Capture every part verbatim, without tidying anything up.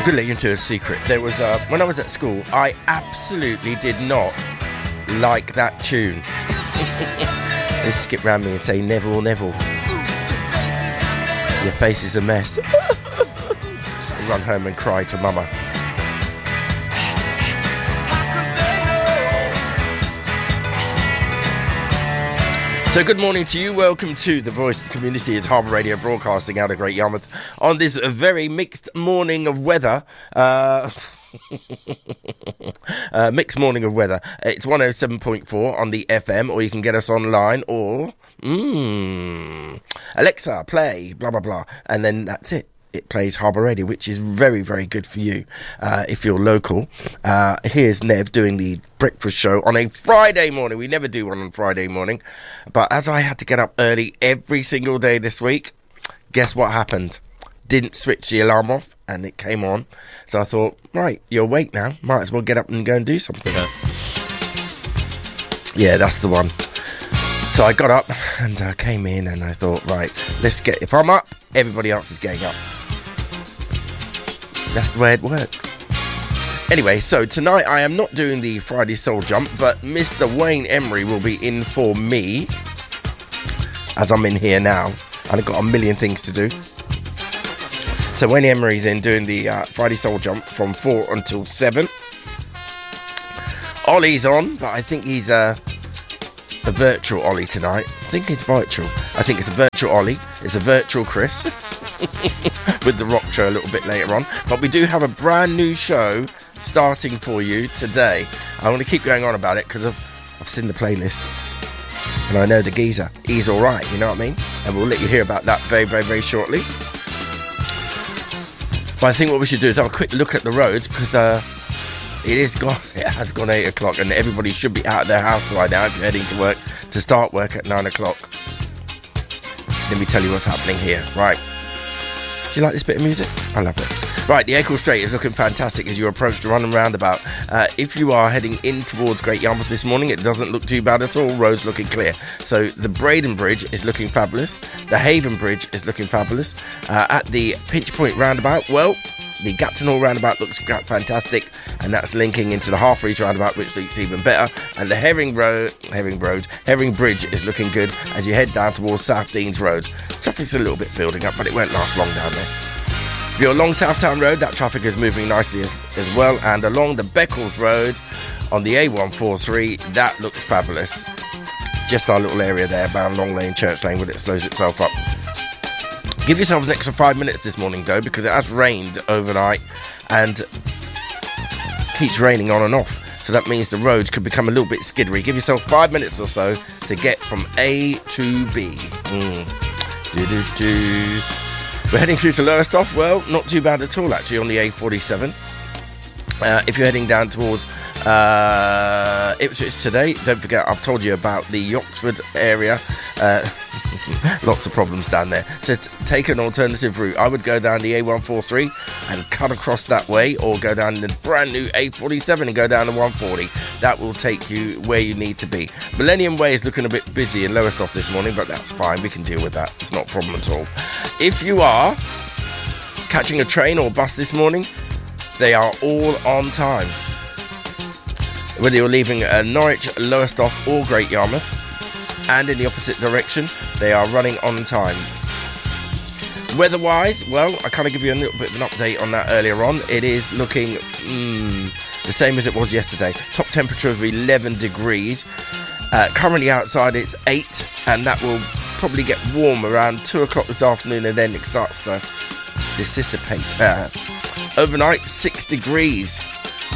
Could let you into a secret. There was uh, when I was at school, I absolutely did not like that tune. They skip round me and say, Neville, Neville, your face is a mess. Run home and cry to mama. So good morning to you. Welcome to the Voice of the Community. It's Harbour Radio broadcasting out of Great Yarmouth on this very mixed morning of weather. Uh, uh, mixed morning of weather. It's one oh seven point four on the F M, or you can get us online, or mm, Alexa, play, blah, blah, blah. And then that's it. It plays Harbour Radio, which is very, very good for you uh, if you're local. Uh, here's Nev doing the breakfast show on a Friday morning. We never do one on Friday morning. But as I had to get up early every single day this week, guess what happened? Didn't switch the alarm off and it came on. So I thought, right, you're awake now. Might as well get up and go and do something. Yeah, that's the one. So I got up and uh, came in and I thought, right, let's get... If I'm up, everybody else is getting up. That's the way it works. Anyway, so tonight I am not doing the Friday Soul Jump, but Mister Wayne Emery will be in for me, as I'm in here now, and I've got a million things to do. So Wayne Emery's in doing the uh, Friday Soul Jump from four until seven. Ollie's on, but I think he's uh, a virtual Ollie tonight. I think it's virtual. I think it's a virtual Ollie. It's a virtual Chris. With the rock show a little bit later on. But we do have a brand new show starting for you today. I want to keep going on about it because I've, I've seen the playlist and I know the geezer. He's alright, you know what I mean? And we'll let you hear about that very, very, very shortly. But I think what we should do is have a quick look at the roads because uh, it is gone, it has gone eight o'clock and everybody should be out of their house right now if you're heading to work, to start work at nine o'clock. Let me tell you what's happening here. Right. Do you like this bit of music? I love it. Right, the Acle Straight is looking fantastic as you approach the Running Roundabout. Uh, if you are heading in towards Great Yarmouth this morning, it doesn't look too bad at all. Roads looking clear. So the Braden Bridge is looking fabulous. The Haven Bridge is looking fabulous. Uh, at the Pinch Point Roundabout, well, the Gapton Hall Roundabout looks fantastic, and that's linking into the Half-Reach Roundabout, which looks even better. And the Herring Road, Herring Road, Herring Bridge is looking good as you head down towards South Deans Road. Traffic's a little bit building up, but it won't last long down there. If you're along Southtown Road, that traffic is moving nicely as, as well. And along the Beccles Road on the A one forty-three, that looks fabulous. Just our little area there, Bound Long Lane, Church Lane, when it slows itself up. Give yourself an extra five minutes this morning, though, because it has rained overnight and keeps raining on and off. So that means the roads could become a little bit skiddery. Give yourself five minutes or so to get from A to B. Mm. Do-do-do. We're heading through to Lowestoft. Well, not too bad at all, actually, on the A forty-seven. Uh, if you're heading down towards uh, Ipswich today, don't forget I've told you about the Oxford area. Uh, lots of problems down there. So t- take an alternative route. I would go down the A one forty-three and cut across that way, or go down the brand new A forty-seven and go down the one forty. That will take you where you need to be. Millennium Way is looking a bit busy in Lowestoft this morning, but that's fine. We can deal with that. It's not a problem at all. If you are catching a train or bus this morning, they are all on time. Whether you're leaving uh, Norwich, Lowestoft or Great Yarmouth, and in the opposite direction, they are running on time. Weather-wise, well, I kind of give you a little bit of an update on that earlier on. It is looking mm, the same as it was yesterday. Top temperature of eleven degrees. Uh, currently outside it's eight, and that will probably get warm around two o'clock this afternoon, and then it starts to dissipate. Uh, overnight, six degrees.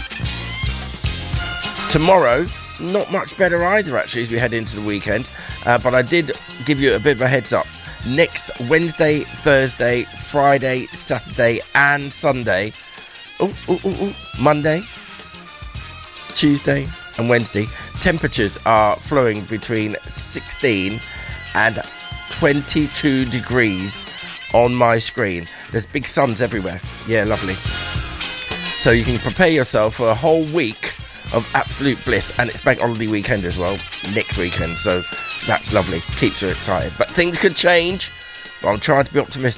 Tomorrow, not much better either, actually, as we head into the weekend. Uh, but I did give you a bit of a heads up. Next Wednesday, Thursday, Friday, Saturday, and Sunday. Oh, oh, oh, oh. Monday, Tuesday, and Wednesday. Temperatures are flowing between sixteen and twenty-two degrees on my screen. There's big suns everywhere. Yeah, lovely. So you can prepare yourself for a whole week of absolute bliss, and it's bank holiday weekend as well, next weekend, so that's lovely, keeps you excited. But things could change, but I'm trying to be optimistic.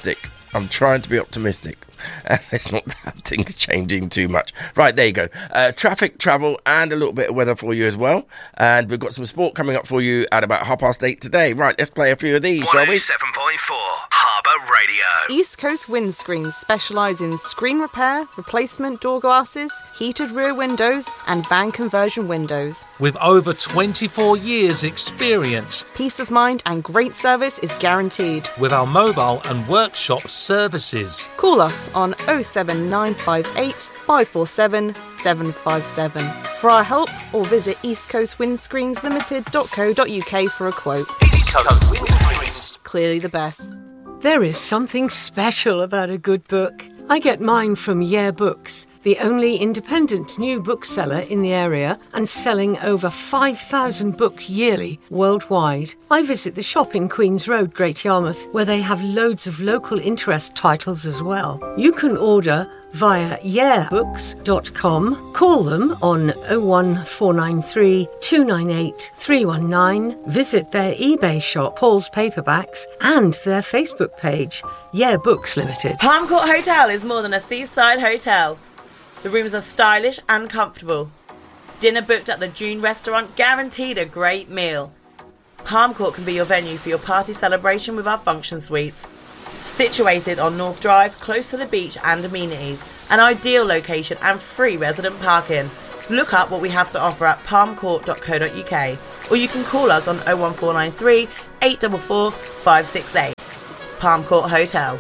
I'm trying to be optimistic. Uh, it's not that things changing too much. Right, there you go. Uh, traffic, travel, and a little bit of weather for you as well. And we've got some sport coming up for you at about half past eight today. Right, let's play a few of these, shall we? one oh seven point four Harbour Radio. East Coast Windscreens specialise in screen repair, replacement door glasses, heated rear windows, and van conversion windows. With over twenty-four years experience, Peace of mind and great service is guaranteed. with our mobile and workshop services. Call us on oh seven nine five eight, five four seven, seven five seven for our help, or visit east coast windscreens limited dot co dot uk for a quote. Clearly the best. There is something special about a good book. I get mine from Yeah Books, the only independent new bookseller in the area and selling over five thousand books yearly worldwide. I visit the shop in Queen's Road, Great Yarmouth, where they have loads of local interest titles as well. You can order via yeah books dot com. Call them on oh one four nine three, two nine eight, three one nine. Visit their eBay shop, Paul's Paperbacks, and their Facebook page, Yeah Books Limited. Palm Court Hotel is more than a seaside hotel. The rooms are stylish and comfortable. Dinner booked at the June restaurant, guaranteed a great meal. Palm Court can be your venue for your party celebration with our function suites. Situated on North Drive, close to the beach and amenities, an ideal location and free resident parking. Look up what we have to offer at palm court dot co dot uk, or you can call us on oh one four nine three, eight four four, five six eight. Palm Court Hotel.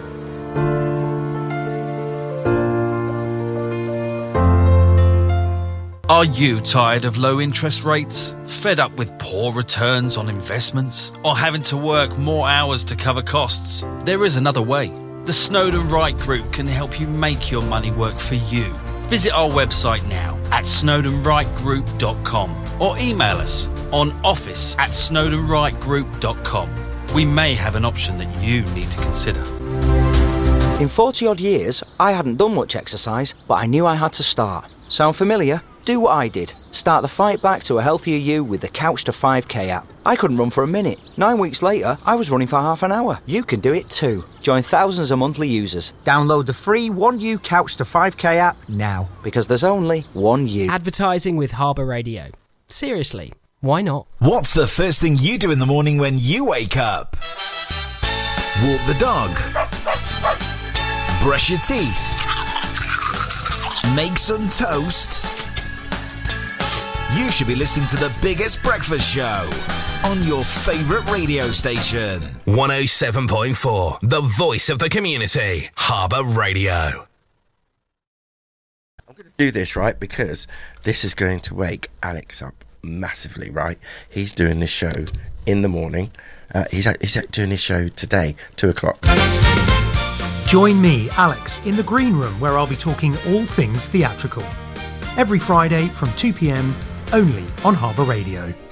Are you tired of low interest rates? Fed up with poor returns on investments? Or having to work more hours to cover costs? There is another way. The Snowden Wright Group can help you make your money work for you. Visit our website now at snowden wright group dot com or email us on office at snowden wright group dot com. We may have an option that you need to consider. In forty odd years, I hadn't done much exercise, but I knew I had to start. Sound familiar? Do what I did. Start the fight back to a healthier you with the Couch to five K app. I couldn't run for a minute. Nine weeks later, I was running for half an hour. You can do it too. Join thousands of monthly users. Download the free one U Couch to five K app now, because there's only one you. Advertising with Harbour Radio. Seriously, why not? What's the first thing you do in the morning when you wake up? Walk the dog. Brush your teeth. Make some toast. You should be listening to the biggest breakfast show on your favourite radio station. one oh seven point four, the voice of the community, Harbour Radio. I'm going to do this, right, because this is going to wake Alex up massively, right? He's doing this show in the morning. Uh, he's, he's doing this show today, two o'clock. Join me, Alex, in the Green Room, where I'll be talking all things theatrical. Every Friday from two p m, only on Harbour Radio.